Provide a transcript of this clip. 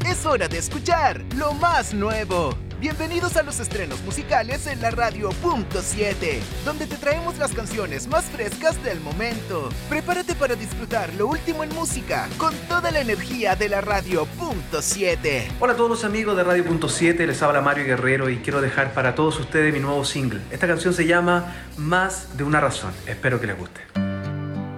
Es hora de escuchar lo más nuevo. Bienvenidos a los estrenos musicales en la Radio Punto 7, donde te traemos las canciones más frescas del momento. Prepárate para disfrutar lo último en música con toda la energía de la Radio Punto 7. Hola a todos los amigos de Radio Punto 7, les habla Mario Guerrero y quiero dejar para todos ustedes mi nuevo single. Esta canción se llama Más de una razón, espero que les guste.